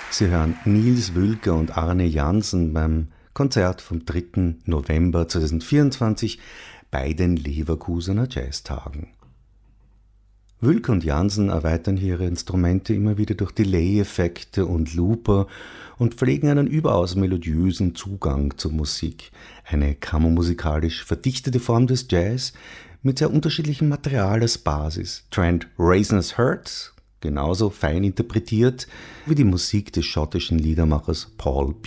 Sie hören Nils Wülker und Arne Jansen beim Konzert vom 3. November 2024 bei den Leverkusener Jazztagen. Wülker und Jansen erweitern hier ihre Instrumente immer wieder durch Delay-Effekte und Looper und pflegen einen überaus melodiösen Zugang zur Musik. Eine kammermusikalisch verdichtete Form des Jazz mit sehr unterschiedlichem Material als Basis. Trent Reznor's Hertz, genauso fein interpretiert wie die Musik des schottischen Liedermachers Paul